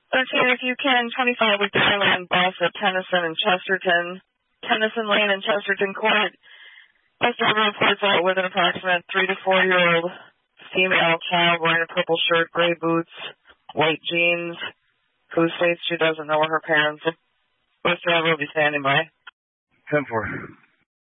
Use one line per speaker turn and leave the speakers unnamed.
Okay, if you can, 25 with Dairyland Bus at Tennyson and Chesterton. Tennyson Lane and Chesterton Court. Bus driver reports out with an approximate 3 to 4 year old female child wearing a purple shirt, gray boots, white jeans, who states she doesn't know her parents. Bus driver will be standing by.
10-4.